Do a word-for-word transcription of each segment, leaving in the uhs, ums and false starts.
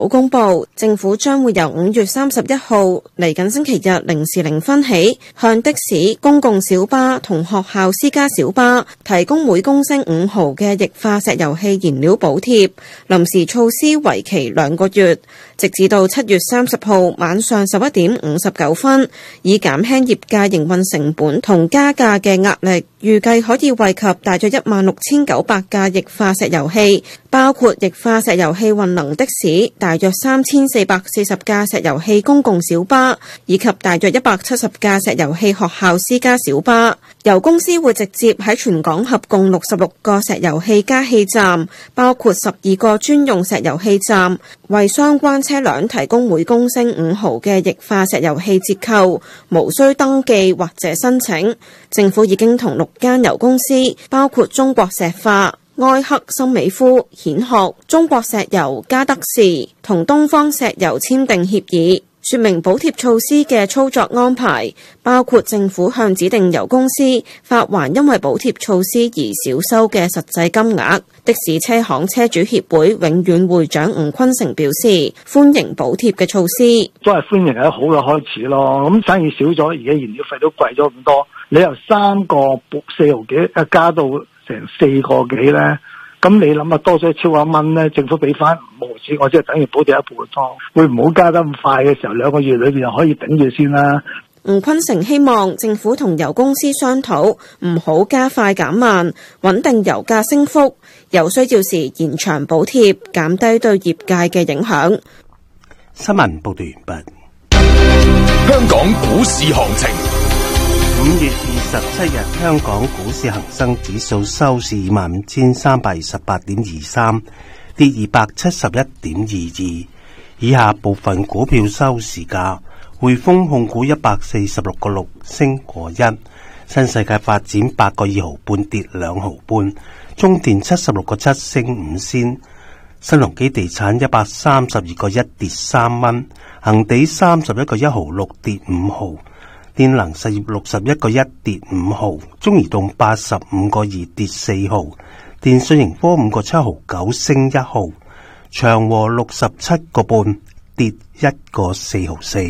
公布，政府將會由五月三十一號嚟緊星期日零時零分起，向的士、公共小巴同學校私家小巴提供每公升五毫嘅液化石油氣燃料補貼。臨時措施為期兩個月，直至到七月三十號晚上十一點五十九分，以減輕業界營運成本同加價嘅壓力。預計可以惠及大約一萬六千九百架液化石油氣，包括液化石油氣混能的士，大約三千四百四十架石油氣公共小巴，以及大約一百七十架石油氣學校私家小巴。油公司會直接喺全港合共六十六個石油氣加氣站，包括十二個專用石油氣站，為相關車輛提供每公升五毫嘅液化石油氣折扣，無需登記或者申請。政府已經同六間油公司，包括中國石化、埃克森美孚、蜆殼、中國石油、加德士同東方石油簽訂協議，說明補貼措施嘅操作安排，包括政府向指定油公司發還因為補貼措施而少收嘅實際金額。的士車行車主協會永遠會長吳坤成表示，歡迎補貼嘅措施， 都係歡迎係好嘅開始咯。咁生意少咗，而家燃料費都貴咗咁多，你由三個四毫幾一加到成四個幾咧，咁你諗下多咗超過一蚊咧，政府俾翻五毫紙，我即係等於補貼一半咯。會唔好加得咁快嘅時候，兩個月裏邊又可以頂住先啦。 吳坤成希望政府同油公司商討，唔好加快減慢，穩定油價升幅，有需要時延長補貼，減低對業界嘅影響。 新聞報道完畢。 香港股市行情。 五月二十七日，香港股市恒生指數收市二萬五千三百二十八點二三，跌二百七十一點二二。以下部分股票收市價：匯豐控股一百四十六個六升個一，新世界發展八個二毫半跌兩毫半，中電七十六個七升五仙，新鴻基地產一百三十二個一跌三蚊，恒地三十一個一毫六跌五毫。電能實業六十一個一跌五毫，中移動八十五個二跌四毫，電訊盈科五個七毫九升一毫，長和六十七個半跌一個四毫四。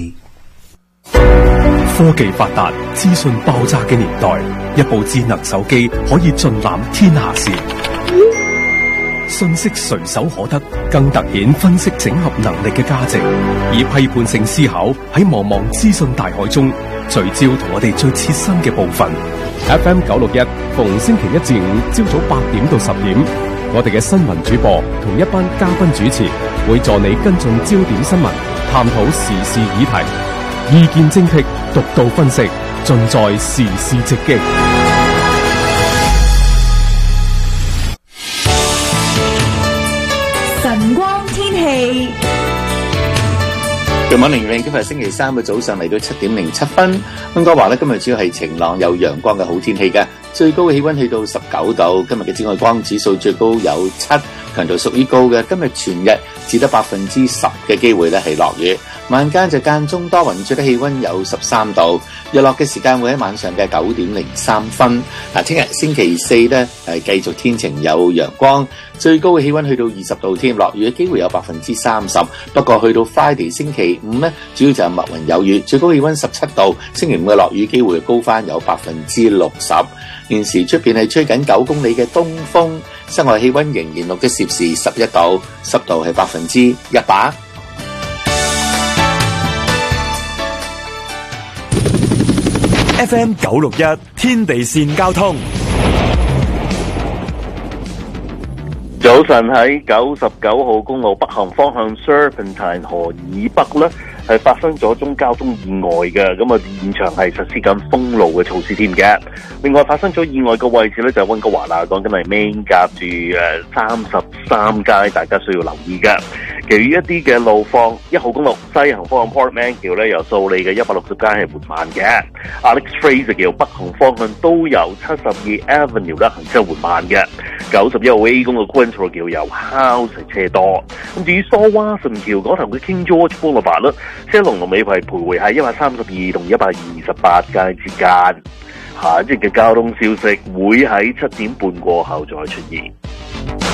科技發達、資訊爆炸嘅年代，一部智能手機可以盡覽天下事，信息隨手可得，更凸顯分析整合能力嘅價值，以批判性思考喺茫茫資訊大海中聚焦同我哋最切身嘅部分。F M 九六一逢星期一至五朝早八點到十點，我哋嘅新聞主播同一班嘉賓主持會助你跟進焦點新聞，探討時事議題，意見精闢，獨到分析，盡在時事直擊。 晨光天氣。 Good morning，今日星期三嘅早上嚟到七點零七分，溫哥華咧今日主要係晴朗有陽光嘅好天氣嘅，最高嘅氣溫去到十九度，今日嘅紫外光指數最高有七，強度屬於高嘅。今日全日只得百分之十嘅機會咧係落雨，晚間就間中多雲，最低氣溫有十三度，日落嘅時間會喺晚上嘅九點零三分。嗱，聽日星期四咧係繼續天晴有陽光，最高嘅氣溫去到二十度添，落雨嘅機會有百分之三十。不過去到 Friday 星期五咧，主要就係密雲有雨，最高氣溫十七度，星期五嘅落雨機會高翻有百分之六十。現時出邊係吹緊九公里嘅東風，室外氣溫仍然錄得攝氏十一度，濕度係百分之一百。 F M 九六一天地線交通。 早晨喺九十九號公路北行方向 Serpentine 河以北呢，係發生咗宗交通意外嘅，咁啊現場係實施緊封路嘅措施添嘅。另外發生咗意外嘅位置呢，就係溫哥華啦，講緊係 Main 夾住誒三十三街，大家需要留意嘅。其餘一啲嘅路況，一號公路西行方向 Portman 橋咧，由素利嘅一百六十街係緩慢嘅。Alex Fraser 橋北行方向都由七十二 Avenue 咧行車緩慢嘅。九十一號 A 公路 Quinton 橋由 House 係車多。咁至於 Stuyvesant 橋嗰頭嘅 King George Boulevard 咧，車龍龍尾係徘徊喺一百三十二同一百二十八街之間。下一節嘅交通消息會喺七點半過後再出現。